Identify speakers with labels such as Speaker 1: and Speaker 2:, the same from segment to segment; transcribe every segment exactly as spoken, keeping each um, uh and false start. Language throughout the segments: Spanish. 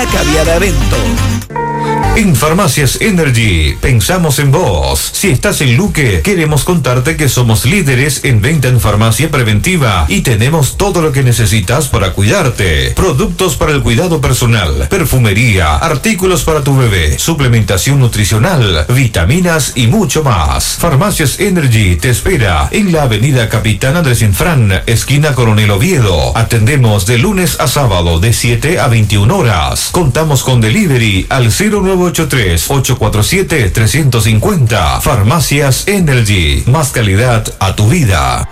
Speaker 1: Cocina Caviar Avento.
Speaker 2: En Farmacias Energy, pensamos en vos. Si estás en Luque, queremos contarte que somos líderes en venta en farmacia preventiva y tenemos todo lo que necesitas para cuidarte. Productos para el cuidado personal, perfumería, artículos para tu bebé, suplementación nutricional, vitaminas y mucho más. Farmacias Energy te espera en la avenida Capitán Andrés Infran, esquina Coronel Oviedo. Atendemos de lunes a sábado de siete a veintiuna horas. Contamos con delivery al cero nueve ocho tres, ocho cuatro siete, tres cinco cero. Farmacias Energy. Más calidad a tu vida.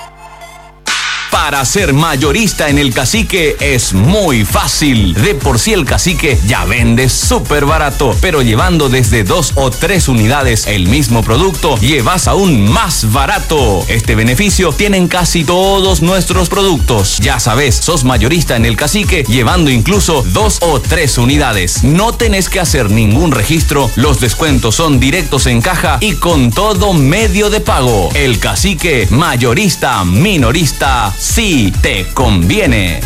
Speaker 3: Para ser mayorista en El Cacique es muy fácil. De por sí El Cacique ya vende súper barato, pero llevando desde dos o tres unidades el mismo producto, llevas aún más barato. Este beneficio tienen casi todos nuestros productos. Ya sabes, sos mayorista en El Cacique llevando incluso dos o tres unidades. No tenés que hacer ningún registro, los descuentos son directos en caja y con todo medio de pago. El Cacique, mayorista, minorista, sí te conviene.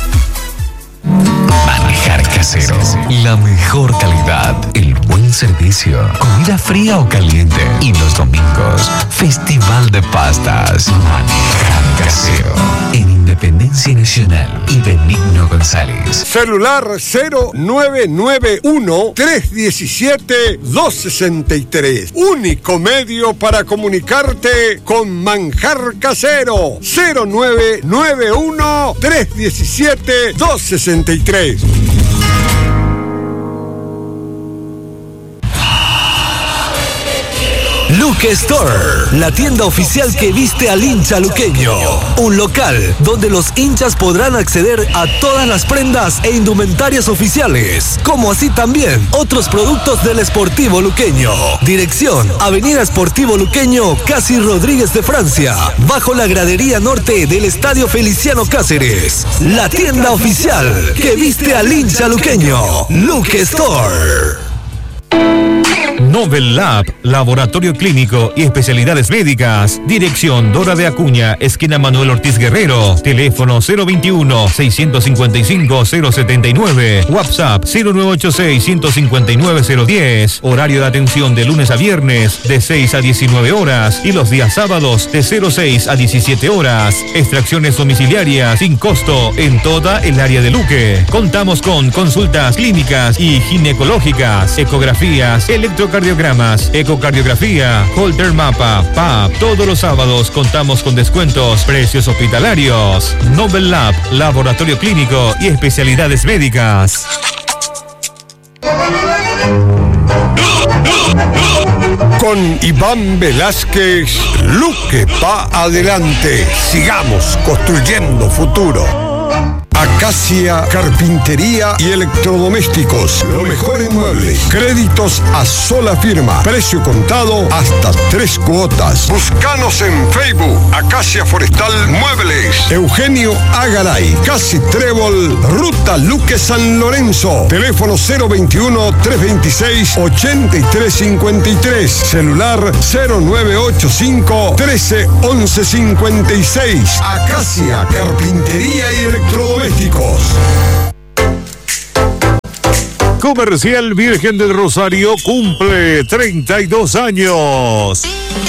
Speaker 4: Manjar Casero, la mejor calidad, el buen servicio, comida fría o caliente y los domingos, Festival de Pastas. Manjar Casero, en Independencia Nacional y Benigno González.
Speaker 5: Celular cero nueve nueve uno, tres uno siete, dos seis tres. Único medio para comunicarte con Manjar Casero. cero nueve nueve uno, tres uno siete, dos seis tres.
Speaker 1: Luque Store, la tienda oficial que viste al hincha luqueño. Un local donde los hinchas podrán acceder a todas las prendas e indumentarias oficiales, como así también otros productos del Sportivo Luqueño. Dirección: Avenida Sportivo Luqueño, Casi Rodríguez de Francia, bajo la gradería norte del Estadio Feliciano Cáceres. La tienda oficial que viste al hincha luqueño. Luque Store.
Speaker 2: Novel Lab, laboratorio clínico y especialidades médicas. Dirección: Dora de Acuña, esquina Manuel Ortiz Guerrero. Teléfono cero veintiuno, seiscientos cincuenta y cinco, cero setenta y nueve. WhatsApp cero nueve ocho seis, ciento cincuenta y nueve, cero diez. Horario de atención de lunes a viernes de seis a diecinueve horas y los días sábados de cero seis a diecisiete horas. Extracciones domiciliarias sin costo en toda el área de Luque. Contamos con consultas clínicas y ginecológicas, ecografías, electrocardiogramas, ecocardiografía, Holter Mapa, P A P. Todos los sábados contamos con descuentos, precios hospitalarios. Novel Lab, laboratorio clínico y especialidades médicas.
Speaker 5: Con Iván Velázquez, Luque pa' adelante. Sigamos construyendo futuro. Acacia Carpintería y Electrodomésticos. Lo mejor en muebles. Créditos a sola firma. Precio contado hasta tres cuotas. Búscanos en Facebook. Acacia Forestal Muebles. Eugenio Agaray. Casi Trébol. Ruta Luque San Lorenzo. Teléfono cero veintiuno, trescientos veintiséis, ochenta y tres cincuenta y tres. Celular cero nueve ocho cinco, trece, once cincuenta y seis. Acacia Carpintería y Electrodomésticos.
Speaker 2: Comercial Virgen del Rosario cumple treinta y dos años.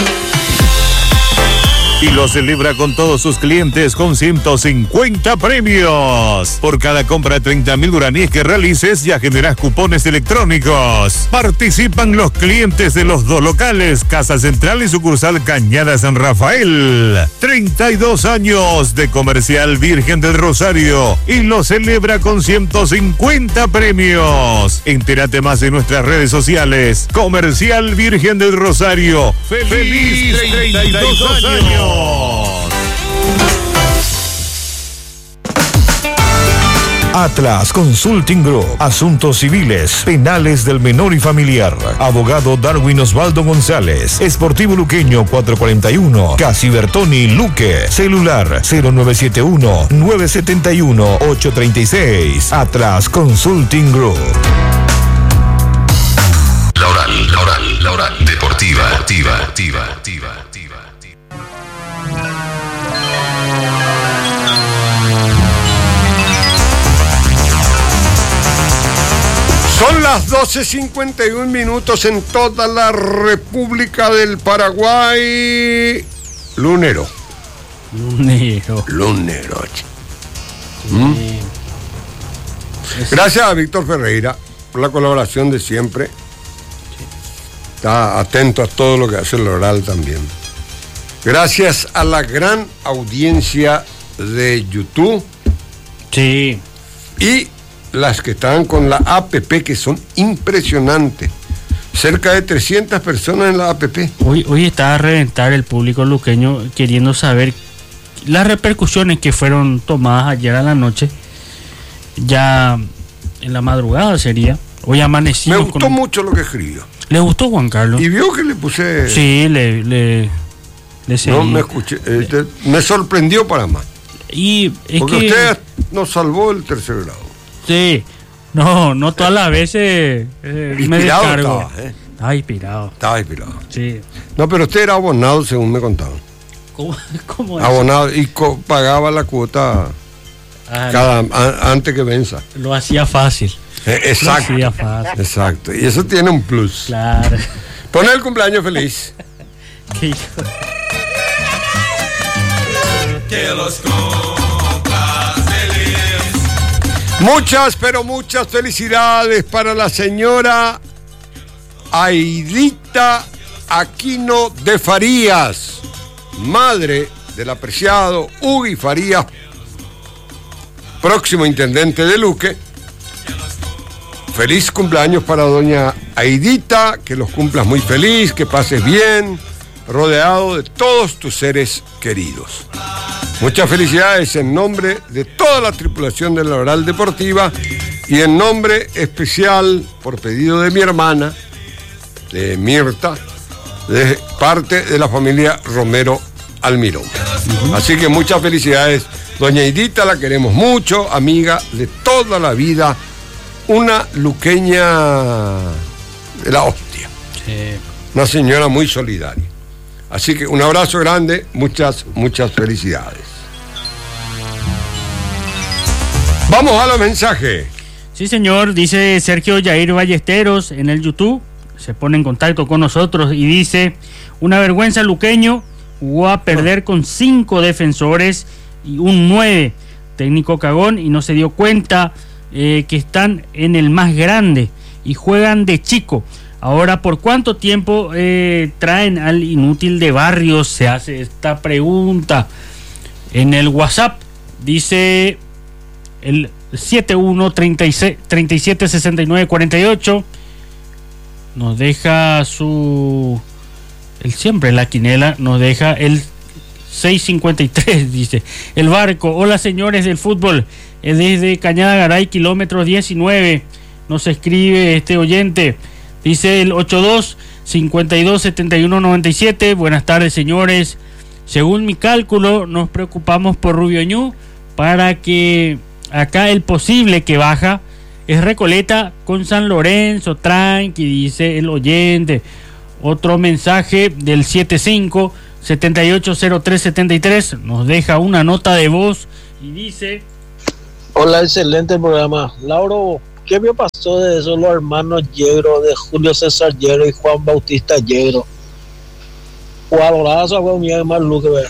Speaker 2: Y lo celebra con todos sus clientes con ciento cincuenta premios. Por cada compra de treinta mil guaraníes que realices ya generas cupones electrónicos. Participan los clientes de los dos locales, Casa Central y sucursal Cañada San Rafael. treinta y dos años de Comercial Virgen del Rosario y lo celebra con ciento cincuenta premios. Entérate más en nuestras redes sociales. Comercial Virgen del Rosario. ¡Feliz, ¡Feliz treinta y dos años! Atlas Consulting Group. Asuntos civiles, penales del menor y familiar. Abogado Darwin Osvaldo González. Sportivo Luqueño cuatrocientos cuarenta y uno. Casi Bertoni, Luque. Celular cero nueve siete uno, nueve siete uno, ocho tres seis. Atlas Consulting Group.
Speaker 4: La oral, la oral, la oral. Deportiva, deportiva, deportiva, deportiva.
Speaker 5: Son las doce cincuenta y un minutos en toda la República del Paraguay. Lunero.
Speaker 6: Lunero.
Speaker 5: Lunero. ¿Mm?
Speaker 6: Sí.
Speaker 5: Gracias a Víctor Ferreira por la colaboración de siempre. Sí. Está atento a todo lo que hace el oral también. Gracias a la gran audiencia de YouTube.
Speaker 6: Sí.
Speaker 5: Y las que están con la A P P, que son impresionantes. Cerca de trescientas personas en la A P P.
Speaker 6: Hoy, hoy está a reventar el público luqueño queriendo saber las repercusiones que fueron tomadas ayer a la noche. Ya en la madrugada sería. Hoy amanecimos.
Speaker 5: Me gustó con... mucho lo que escribió.
Speaker 6: ¿Le gustó, Juan Carlos?
Speaker 5: Y vio que le puse...
Speaker 6: Sí, le... le, le
Speaker 5: no, me escuché. Eh, te, me sorprendió para más.
Speaker 6: Y es
Speaker 5: Porque
Speaker 6: que...
Speaker 5: usted nos salvó el tercer grado.
Speaker 6: Sí. No, no todas las veces eh, me descargo.
Speaker 5: Estaba, ¿eh?
Speaker 6: Estaba inspirado.
Speaker 5: Estaba inspirado.
Speaker 6: Sí.
Speaker 5: No, pero usted era abonado, según me contaban.
Speaker 6: ¿Cómo, cómo es?
Speaker 5: Abonado y co- pagaba la cuota
Speaker 6: ah,
Speaker 5: cada a, antes que venza.
Speaker 6: Lo hacía fácil.
Speaker 5: Eh, exacto.
Speaker 6: Lo hacía fácil.
Speaker 5: Exacto. Y eso tiene un plus.
Speaker 6: Claro.
Speaker 5: Pon el cumpleaños feliz.
Speaker 6: Que
Speaker 3: los cumplas feliz.
Speaker 5: Muchas, pero muchas felicidades para la señora Aidita Aquino de Farías, madre del apreciado Hugo Farías, próximo intendente de Luque. Feliz cumpleaños para doña Aidita, que los cumplas muy feliz, que pases bien, rodeado de todos tus seres queridos. Muchas felicidades en nombre de toda la tripulación de la Oral Deportiva y en nombre especial, por pedido de mi hermana, de Mirta, de parte de la familia Romero Almirón. Uh-huh. Así que muchas felicidades, doña Aidita, la queremos mucho, amiga de toda la vida, una luqueña de la hostia.
Speaker 6: Sí.
Speaker 5: Una señora muy solidaria. Así que un abrazo grande, muchas, muchas felicidades. Vamos a los mensajes.
Speaker 6: Sí, señor, dice Sergio Yair Ballesteros en el YouTube, se pone en contacto con nosotros y dice: una vergüenza, luqueño, jugó a perder con cinco defensores y un nueve, técnico cagón, y no se dio cuenta eh, que están en el más grande y juegan de chico. Ahora, ¿por cuánto tiempo eh, traen al inútil de Barrios? Se hace esta pregunta en el WhatsApp. Dice el siete uno treinta y siete sesenta y nueve cuarenta y ocho. Nos deja su... El siempre la quinela nos deja el seis cincuenta y tres, dice. El Barco: hola señores del fútbol, es desde Cañada Garay, kilómetro diecinueve. Nos escribe este oyente. Dice el ochenta y dos cincuenta y dos setenta y uno noventa y siete. Buenas tardes, señores. Según mi cálculo, nos preocupamos por Rubio Ñu para que acá el posible que baja es Recoleta con San Lorenzo. Tranqui, dice el oyente. Otro mensaje del setenta y cinco setenta y ocho cero tres setenta y tres. Nos deja una nota de voz y dice:
Speaker 7: hola, excelente programa. Lauro, ¿qué me pasó de esos los hermanos Yegro, de Julio César Yegro y Juan Bautista Yegro? Jugadorazo, güey, mía, más Luque, ¿verdad?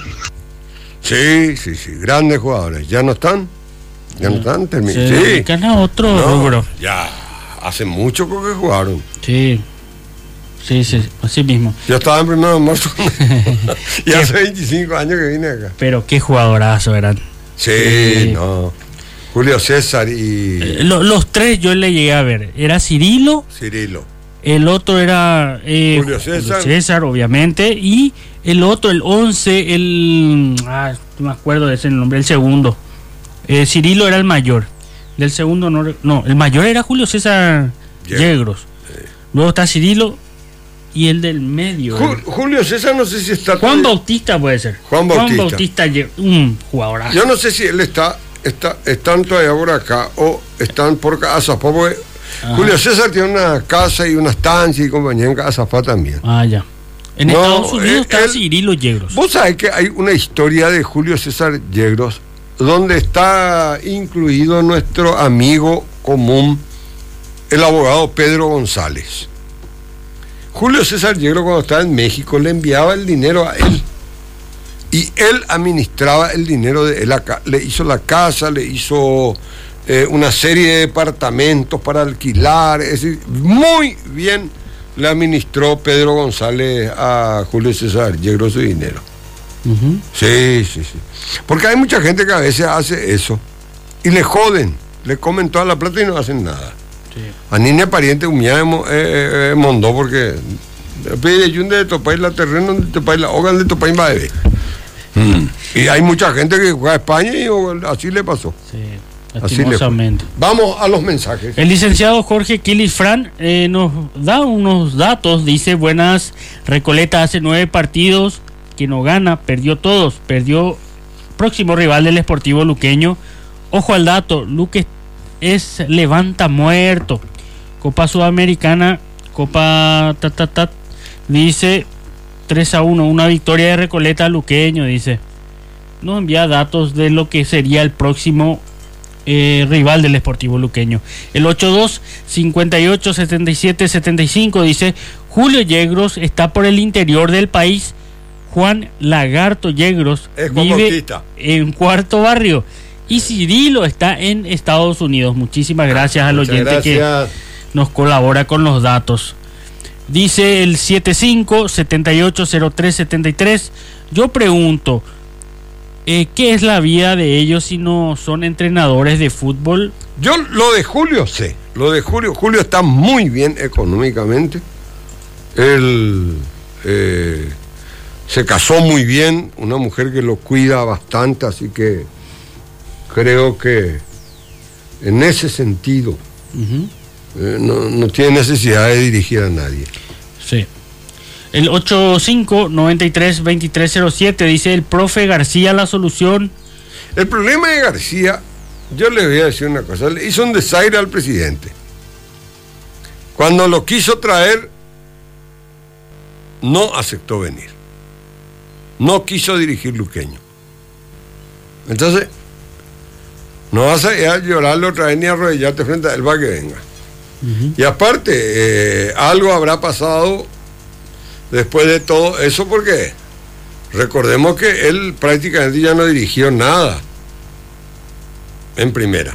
Speaker 5: Sí, sí, sí, grandes jugadores. ¿Ya no están? ¿Ya no están? Termin-
Speaker 6: se
Speaker 5: sí.
Speaker 6: dedican a otro
Speaker 5: No,
Speaker 6: rubro.
Speaker 5: ya, hace mucho que jugaron.
Speaker 6: Sí, sí, sí, así mismo.
Speaker 5: Yo estaba en primero de marzo y hace veinticinco años que vine acá.
Speaker 6: Pero qué jugadorazo eran.
Speaker 5: Sí,
Speaker 6: Sí.
Speaker 5: no. Julio César y
Speaker 6: Eh, lo- los tres yo le llegué a ver. Era Cirilo,
Speaker 5: Cirilo.
Speaker 6: el otro era eh,
Speaker 5: Julio César.
Speaker 6: César, obviamente, y el otro, el once, el... Ah, no me acuerdo de ese nombre, el segundo. Eh, Cirilo era el mayor. Del segundo no... No, el mayor era Julio César
Speaker 5: Yegros.
Speaker 6: Yegros. Luego está Cirilo y el del medio.
Speaker 5: Ju- Julio César no sé si está...
Speaker 6: Juan Bautista puede ser.
Speaker 5: Juan Bautista.
Speaker 6: Bautista, Yegros, un jugadorazo.
Speaker 5: Yo no sé si él está, está, están todavía por acá o están por Casapá, porque
Speaker 6: Ajá.
Speaker 5: Julio César tiene una casa y una estancia y compañía en Casapá también.
Speaker 6: Ah, ya. En
Speaker 5: No,
Speaker 6: Estados Unidos
Speaker 5: él-
Speaker 6: está
Speaker 5: él-
Speaker 6: Cirilo Yegros.
Speaker 5: Vos sabés que hay una historia de Julio César Yegros donde está incluido nuestro amigo común el abogado Pedro González. Julio César Yegro, cuando estaba en México, le enviaba el dinero a él. Y él administraba el dinero de él acá. Le hizo la casa, le hizo eh, una serie de departamentos para alquilar. Es decir, muy bien le administró Pedro González a Julio César Yegro su dinero. Uh-huh. Sí, sí, sí. Porque hay mucha gente que a veces hace eso y le joden, le comen toda la plata y no hacen nada. Sí. A niña pariente humillada eh, eh, mondó porque pide yunde de topay la terreno de topay la hogan de topay va bebé. Mm. Y hay mucha gente que juega a España y así le pasó. Sí, lastimosamente. Vamos a los mensajes.
Speaker 6: El licenciado Jorge Quilis Fran eh, nos da unos datos. Dice: buenas, Recoleta hace nueve partidos que no gana, perdió todos, perdió próximo rival del Sportivo Luqueño. Ojo al dato, Luque es levanta muerto. Copa Sudamericana, Copa ta, ta, ta, dice tres a uno, una victoria de Recoleta Luqueño, dice. Nos envía datos de lo que sería el próximo eh, rival del Sportivo Luqueño. El ochenta y dos, cincuenta y ocho, setenta y siete, setenta y cinco dice: Julio Yegros está por el interior del país. Juan Lagarto Yegros
Speaker 5: es
Speaker 6: vive
Speaker 5: Bautista
Speaker 6: en Cuarto Barrio. Y Cirilo está en Estados Unidos. Muchísimas gracias al oyente
Speaker 5: gracias.
Speaker 6: que nos colabora con los datos. Dice el setenta y cinco, setenta y ocho, cero tres, setenta y tres. Yo pregunto, eh, ¿qué es la vida de ellos si no son entrenadores de fútbol?
Speaker 5: Yo lo de Julio sé. Lo de Julio, Julio está muy bien económicamente. Él eh, se casó muy bien, una mujer que lo cuida bastante, así que creo que en ese sentido uh-huh. eh, no, no tiene necesidad de dirigir a nadie.
Speaker 6: Sí. El ochenta y cinco, noventa y tres, veintitrés cero siete dice: el profe García la solución.
Speaker 5: El problema de García, yo le voy a decir una cosa, le hizo un desaire al presidente. Cuando lo quiso traer, no aceptó venir. No quiso dirigir Luqueño. Entonces, no vas a ir a llorarle otra vez ni a arrodillarte frente a él para que venga. Uh-huh. Y aparte, eh, algo habrá pasado después de todo eso, porque recordemos que él prácticamente ya no dirigió nada en primera.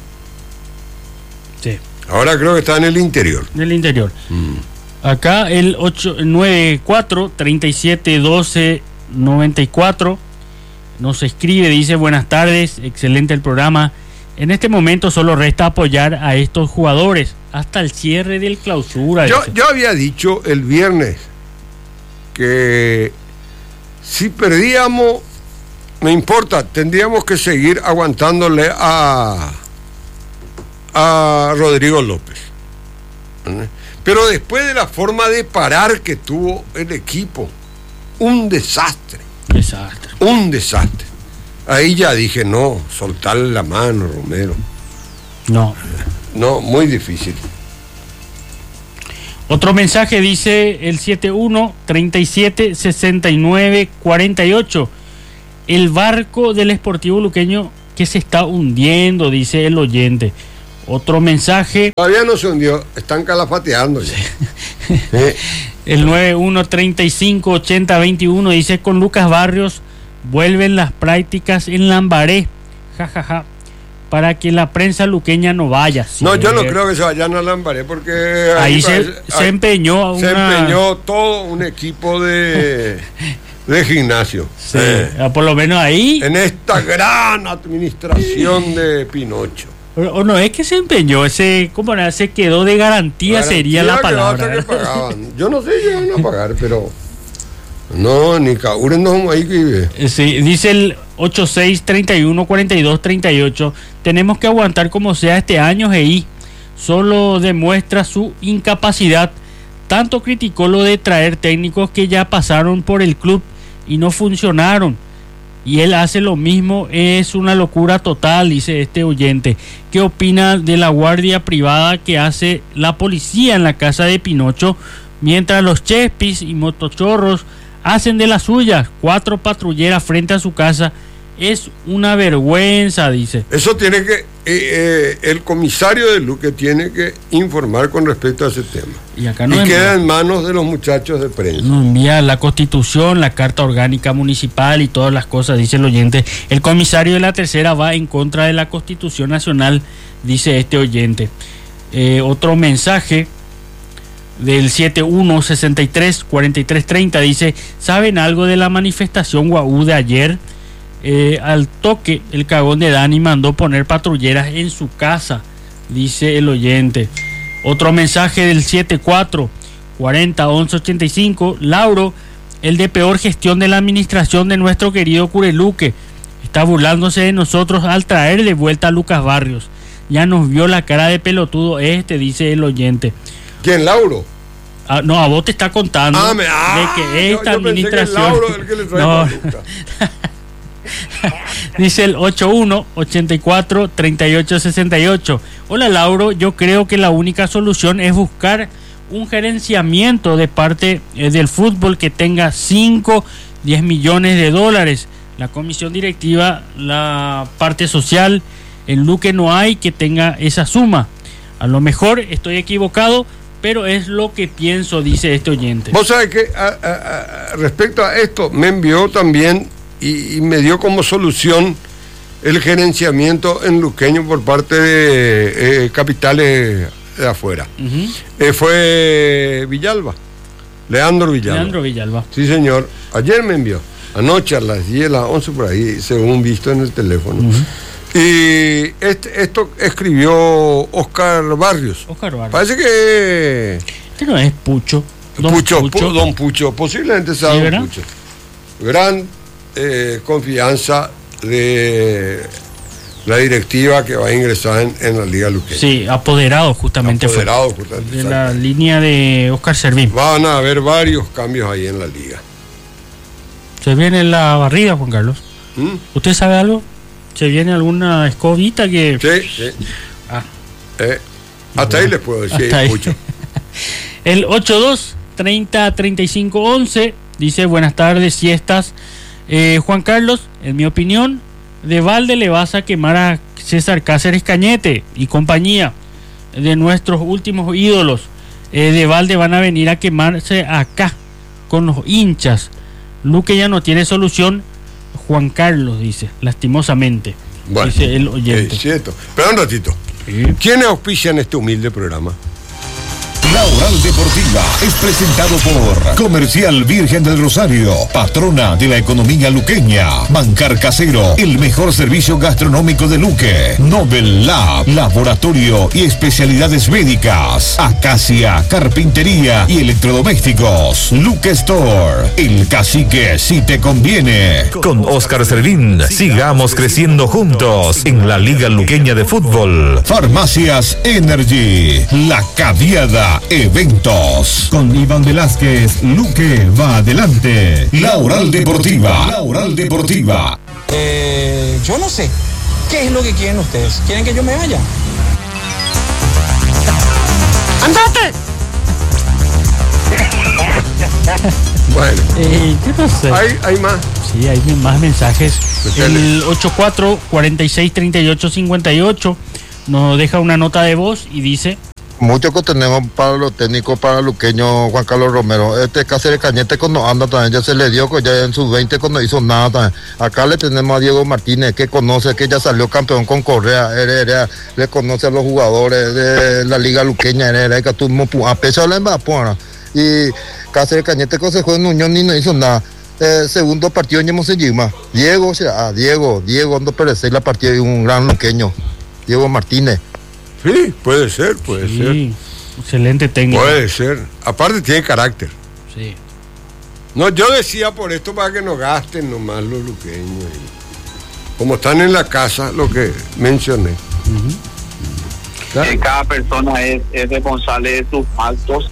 Speaker 6: Sí.
Speaker 5: Ahora creo que está en el interior.
Speaker 6: En el interior. Mm. Acá el ocho nueve cuatro, treinta y siete, doce, noventa y cuatro nos escribe, dice: buenas tardes, excelente el programa. En este momento solo resta apoyar a estos jugadores hasta el cierre del clausura.
Speaker 5: Yo, yo había dicho el viernes que si perdíamos, no importa, tendríamos que seguir aguantándole a, a Rodrigo López. Pero después de la forma de parar que tuvo el equipo, un desastre.
Speaker 6: Desastre.
Speaker 5: Un desastre. Ahí ya dije, no, soltarle la mano, Romero.
Speaker 6: No.
Speaker 5: No, muy difícil.
Speaker 6: Otro mensaje dice el setenta y uno, treinta y siete, sesenta y nueve, cuarenta y ocho. El barco del Sportivo Luqueño que se está hundiendo, dice el oyente. Otro mensaje.
Speaker 5: Todavía no se hundió, están calafateando ya.
Speaker 6: ¿Eh? El noventa y uno, treinta y cinco, ochenta, veintiuno dice: con Lucas Barrios vuelven las prácticas en Lambaré, jajaja, ja, ja, para que la prensa luqueña no vaya. ¿Sí?
Speaker 5: No, yo no creo que se vayan a Lambaré, porque
Speaker 6: ahí, ahí se, parece, se ahí empeñó
Speaker 5: se
Speaker 6: una...
Speaker 5: empeñó todo un equipo de, de gimnasio.
Speaker 6: Sí, eh, por lo menos ahí.
Speaker 5: En esta gran administración de Pinocho.
Speaker 6: O no es que se empeñó, ese, ¿cómo era? Se quedó de garantía, garantía sería la palabra.
Speaker 5: Que pagaban. Yo no sé si van a pagar, pero no, ni Cauren no ahí que...
Speaker 6: Sí, dice el ochenta y seis, treinta y uno, cuarenta y dos, treinta y ocho. Tenemos que aguantar como sea este año, G I. Solo demuestra su incapacidad. Tanto criticó lo de traer técnicos que ya pasaron por el club y no funcionaron. Y él hace lo mismo, es una locura total, dice este oyente. ¿Qué opina de la guardia privada que hace la policía en la casa de Pinocho, mientras los chespis y motochorros hacen de las suyas? Cuatro patrulleras frente a su casa es una vergüenza, dice.
Speaker 5: Eso tiene que, eh, eh, el comisario de Luque tiene que informar con respecto a ese tema.
Speaker 6: Y acá
Speaker 5: y
Speaker 6: nos
Speaker 5: queda en manos de los muchachos de prensa.
Speaker 6: Nos envía la Constitución, la Carta Orgánica Municipal y todas las cosas, dice el oyente. El comisario de la tercera va en contra de la Constitución Nacional, dice este oyente. Eh, otro mensaje del siete uno sesenta y tres cuarenta y tres treinta dice: ¿saben algo de la manifestación Guaú de ayer? Eh, al toque el cagón de Dani mandó poner patrulleras en su casa, dice el oyente. Otro mensaje del siete cuatro cuarenta once ochenta y cinco: Lauro, el de peor gestión de la administración de nuestro querido Cureluque, está burlándose de nosotros al traer de vuelta a Lucas Barrios. Ya nos vio la cara de pelotudo este, dice el oyente.
Speaker 5: ¿Quién, Lauro?
Speaker 6: Ah, no, a vos te está contando
Speaker 5: ah, me, ah,
Speaker 6: de que esta
Speaker 5: yo, yo
Speaker 6: administración.
Speaker 5: Que Lauro, el que le trae
Speaker 6: no. Dice el ochenta y uno ochenta y cuatro treinta y ocho sesenta y ocho. Hola Lauro, yo creo que la única solución es buscar un gerenciamiento de parte eh, del fútbol que tenga cinco, diez millones de dólares. La comisión directiva, la parte social, en Luque no hay que tenga esa suma. A lo mejor estoy equivocado, pero es lo que pienso, dice este oyente.
Speaker 5: Vos sabés que a, a, a, respecto a esto me envió también y, y me dio como solución el gerenciamiento en luqueño por parte de eh, capitales de afuera. Uh-huh. Eh, fue Villalba, Leandro Villalba.
Speaker 6: Leandro Villalba.
Speaker 5: Sí, señor. Ayer me envió, anoche a las diez, a las once por ahí, según visto en el teléfono. Uh-huh. Y este, esto escribió Oscar Barrios.
Speaker 6: Oscar Barrios.
Speaker 5: Parece que...
Speaker 6: Este no es Pucho.
Speaker 5: Don Pucho, Pucho. Pu, Don Pucho, posiblemente sea sí, Don Pucho. Gran eh, confianza de la directiva que va a ingresar en, en la Liga Luqueña.
Speaker 6: Sí, apoderado justamente
Speaker 5: apoderado,
Speaker 6: fue.
Speaker 5: Justamente,
Speaker 6: de la línea de Oscar Servín.
Speaker 5: Van a haber varios cambios ahí en la Liga.
Speaker 6: ¿Se viene la barrida, Juan Carlos? ¿Mm? ¿Usted sabe algo? ¿Se viene alguna escobita que...?
Speaker 5: Sí, sí. Ah. Eh, hasta bueno, ahí les puedo decir, mucho.
Speaker 6: El ochenta y dos treinta treinta y cinco once dice: buenas tardes, siestas. Eh, Juan Carlos, en mi opinión, de balde le vas a quemar a César Cáceres Cañete y compañía de nuestros últimos ídolos. Eh, de balde van a venir a quemarse acá con los hinchas. Luque ya no tiene solución. Juan Carlos dice, lastimosamente.
Speaker 5: Bueno,
Speaker 6: dice el oyente.
Speaker 5: Es cierto. Pero un ratito. ¿Sí? ¿Quiénes auspician este humilde programa?
Speaker 8: La Oral Deportiva es presentado por Comercial Virgen del Rosario, patrona de la economía luqueña. Bancar Casero, el mejor servicio gastronómico de Luque. Nobel Lab, laboratorio y especialidades médicas. Acacia, carpintería y electrodomésticos. Luque Store, el cacique si te conviene.
Speaker 2: Con Oscar Servín, sigamos creciendo juntos en la Liga Luqueña de Fútbol.
Speaker 8: Farmacias Energy, La Caviada Eventos. Con Iván Velázquez, Luque va adelante. La Oral Deportiva. La Oral Deportiva.
Speaker 9: Eh, yo no sé. ¿Qué es lo que quieren ustedes? ¿Quieren que yo me vaya?
Speaker 6: ¡Andate!
Speaker 5: Bueno.
Speaker 6: Eh, yo no sé.
Speaker 5: ¿Hay, hay más?
Speaker 6: Sí, hay más mensajes. El ochenta y cuatro cuarenta y seis treinta y ocho cincuenta y ocho nos deja una nota de voz y dice:
Speaker 10: mucho que tenemos para los técnicos, para luqueño Juan Carlos Romero. Este Cáceres Cañete cuando anda también, ya se le dio, ya en sus veinte cuando hizo nada también. Acá le tenemos a Diego Martínez, que conoce, que ya salió campeón con Correa, era, era, le conoce a los jugadores de la Liga Luqueña, era, era, que tuvo a pesar de la embapona. Y Cáceres Cañete que se fue en Unión ni no hizo nada. Eh, segundo partido en Mosellima. Diego, ah, Diego, Diego Ando Pérez, la partida de un gran luqueño. Diego Martínez.
Speaker 5: Sí, puede ser, puede
Speaker 6: sí,
Speaker 5: ser.
Speaker 6: Excelente técnico.
Speaker 5: Puede ser. Aparte tiene carácter.
Speaker 6: Sí.
Speaker 5: No, yo decía por esto para que no gasten nomás los luqueños. Y, como están en la casa, lo que mencioné.
Speaker 11: Uh-huh. ¿Claro? Que cada persona es, es responsable de sus actos.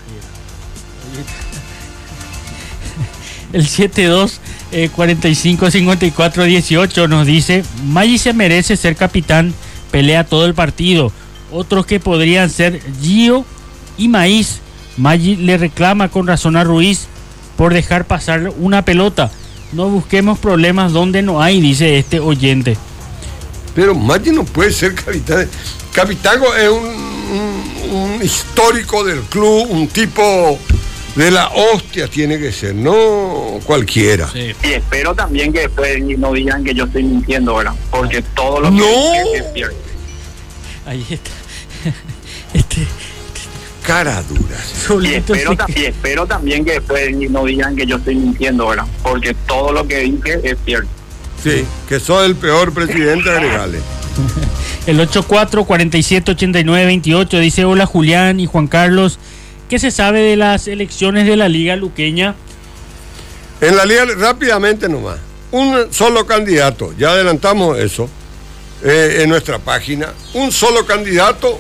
Speaker 6: El setenta y dos cuarenta y cinco cincuenta y cuatro dieciocho nos dice: Maggi se merece ser capitán. Pelea todo el partido. Otros que podrían ser Gio y Maíz. Maggi le reclama con razón a Ruiz por dejar pasar una pelota. No busquemos problemas donde no hay, dice este oyente.
Speaker 5: Pero Maggi no puede ser capitán. Capitago es un, un, un histórico del club, un tipo de la hostia tiene que ser, no cualquiera.
Speaker 11: Sí. Y espero también que después no digan que yo estoy mintiendo, ¿verdad? Porque todo lo que
Speaker 5: ¡No!
Speaker 11: es, es cierto.
Speaker 6: Ahí está. Este...
Speaker 5: Cara dura.
Speaker 11: Y espero, y espero también que después no digan que yo estoy mintiendo, ¿verdad? Porque todo lo que dije es cierto.
Speaker 5: Sí, que soy el peor presidente, agregale.
Speaker 6: El ochenta y cuatro, cuarenta y siete, ochenta y nueve, veintiocho dice: hola Julián y Juan Carlos, ¿qué se sabe de las elecciones de la Liga Luqueña?
Speaker 5: En la Liga, rápidamente nomás, un solo candidato, ya adelantamos eso eh, en nuestra página, un solo candidato,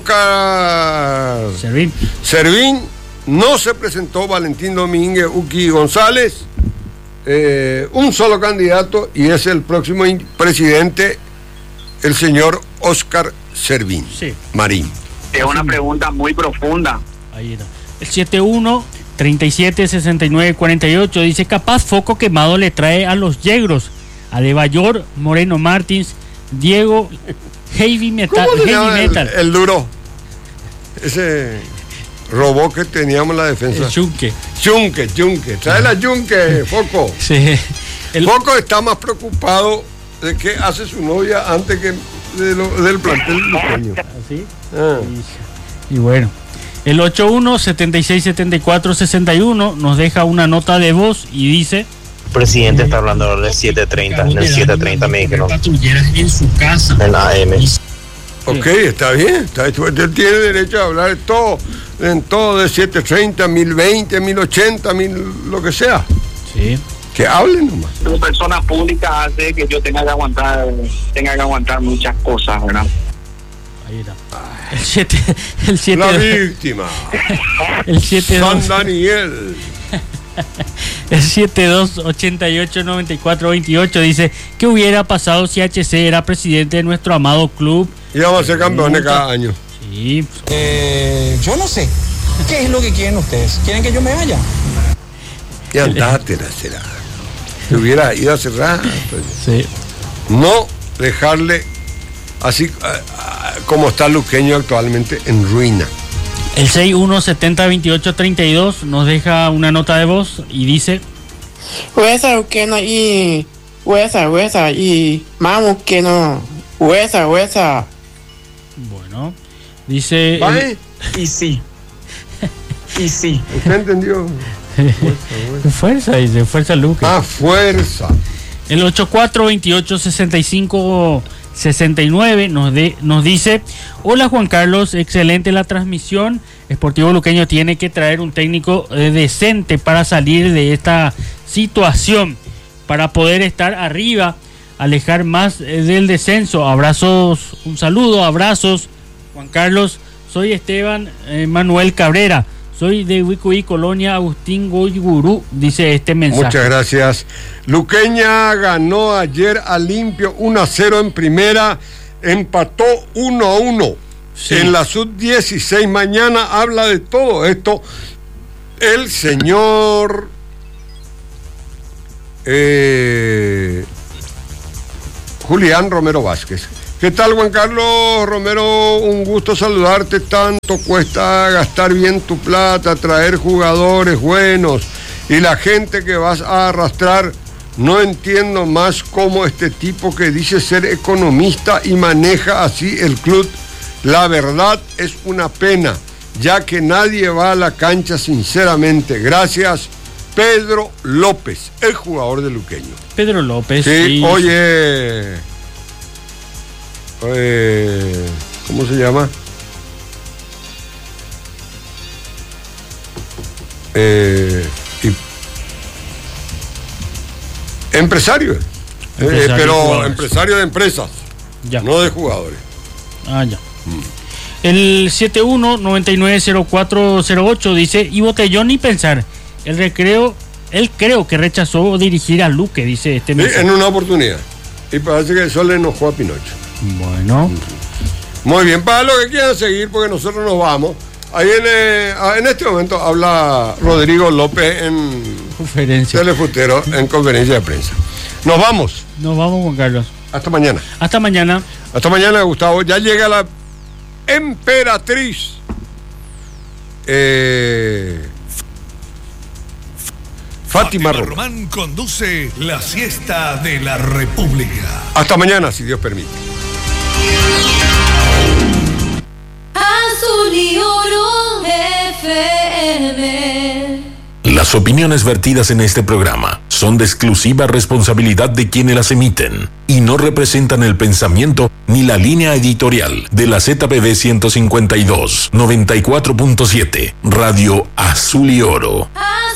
Speaker 5: Oscar
Speaker 6: Servín.
Speaker 5: Servín, no se presentó Valentín Domínguez, Uki González, eh, un solo candidato y es el próximo presidente, el señor Oscar Servín,
Speaker 6: sí.
Speaker 5: Marín.
Speaker 11: Es una pregunta muy profunda.
Speaker 6: Ahí está. El setenta y uno, treinta y siete, sesenta y nueve, cuarenta y ocho dice: capaz foco quemado le trae a los yegros, a De Bayor, Moreno Martins, Diego, Heavy Metal.
Speaker 5: ¿Cómo se
Speaker 6: heavy
Speaker 5: llama el,
Speaker 6: metal.
Speaker 5: el duro? Ese robot que teníamos en la defensa.
Speaker 6: El Chunque.
Speaker 5: Chunque, Chunque. Trae la Chunque, Foco.
Speaker 6: Sí. El...
Speaker 5: Foco está más preocupado de qué hace su novia antes que de lo, del plantel luqueño.
Speaker 6: ¿Así?
Speaker 5: Ah.
Speaker 6: Y, y bueno. El ochenta y uno, setenta y seis, setenta y cuatro, sesenta y uno nos deja una nota de voz y dice:
Speaker 12: el presidente está hablando del siete treinta, en el siete treinta me dijeron.
Speaker 6: En su casa.
Speaker 12: En la A M.
Speaker 5: Ok, está bien. Está, usted tiene derecho a hablar de todo, en todo de siete treinta, mil veinte, mil ochenta, mil lo que sea.
Speaker 6: Sí.
Speaker 5: Que hablen nomás.
Speaker 11: Como persona pública hace que yo tenga que aguantar, tenga que aguantar muchas cosas, ¿verdad?
Speaker 6: Ahí está. El siete, el siete,
Speaker 5: la víctima.
Speaker 6: El siete dos.
Speaker 5: San Daniel.
Speaker 6: El setenta y dos, ochenta y ocho, noventa y cuatro, veintiocho dice: ¿qué hubiera pasado si H C era presidente de nuestro amado club?
Speaker 5: Y vamos a ser campeones cada año.
Speaker 6: Sí.
Speaker 9: Eh, yo no sé. ¿Qué es lo que quieren ustedes? ¿Quieren que yo me vaya?
Speaker 5: Y andátela, será. Que hubiera ido a cerrar. Pues.
Speaker 6: Sí.
Speaker 5: No dejarle así uh, uh, como está Luqueño actualmente, en ruina.
Speaker 6: El sesenta y uno, setenta, veintiocho, treinta y dos nos deja una nota de voz y dice:
Speaker 13: Huesa, Luqueño y huesa, huesa y mamu que no. Huesa, huesa.
Speaker 6: Bueno, dice.
Speaker 5: ¿Vale?
Speaker 9: El... Y sí. Y sí.
Speaker 5: ¿Usted entendió?
Speaker 6: Fuerza, fuerza, dice, fuerza Luque.
Speaker 5: Ah, fuerza.
Speaker 6: El ochenta y cuatro, veintiocho, sesenta y cinco, sesenta y nueve nos, de, nos dice: hola Juan Carlos, excelente la transmisión. Sportivo Luqueño tiene que traer un técnico eh, decente para salir de esta situación, para poder estar arriba, alejar más eh, del descenso. Abrazos, un saludo, abrazos Juan Carlos. Soy Esteban eh, Manuel Cabrera. Soy de Huicuí, Colonia Agustín Goigurú, dice este mensaje.
Speaker 5: Muchas gracias. Luqueña ganó ayer a limpio uno a cero en primera, empató uno a uno sí. En la sub dieciséis. Mañana habla de todo esto el señor eh, Julián Romero Vázquez. ¿Qué tal, Juan Carlos Romero? Un gusto saludarte. Tanto cuesta gastar bien tu plata, traer jugadores buenos y la gente que vas a arrastrar. No entiendo más cómo este tipo que dice ser economista y maneja así el club. La verdad es una pena, ya que nadie va a la cancha sinceramente. Gracias, Pedro López, el jugador de Luqueño.
Speaker 6: Pedro López.
Speaker 5: Sí,
Speaker 6: sí.
Speaker 5: oye... Eh, ¿Cómo se llama? Eh, y, empresario, empresario eh, pero empresario de empresas, ya. No de jugadores.
Speaker 6: Ah, ya. Mm. El setenta y uno, noventa y nueve, cero cuatro cero ocho dice: y Botellón ni pensar, el recreo, él creo que rechazó dirigir a Luque, dice este
Speaker 5: mensaje. Sí, en una oportunidad. Y parece que eso le enojó a Pinocho.
Speaker 6: Bueno.
Speaker 5: Muy bien, para los que quieran seguir, porque nosotros nos vamos. Ahí en, eh, en este momento habla Rodrigo López en
Speaker 6: conferencia.
Speaker 5: Telefutero, en conferencia de prensa. Nos vamos.
Speaker 6: Nos vamos, Juan Carlos.
Speaker 5: Hasta mañana.
Speaker 6: Hasta mañana.
Speaker 5: Hasta mañana, Gustavo. Ya llega la emperatriz. Eh, Fátima, Fátima Román.
Speaker 14: Román conduce la siesta de la República.
Speaker 5: Hasta mañana, si Dios permite.
Speaker 15: Azul y Oro F M.
Speaker 16: Las opiniones vertidas en este programa son de exclusiva responsabilidad de quienes las emiten y no representan el pensamiento ni la línea editorial de la Z P B ciento cincuenta y dos, noventa y cuatro punto siete, Radio Azul y Oro.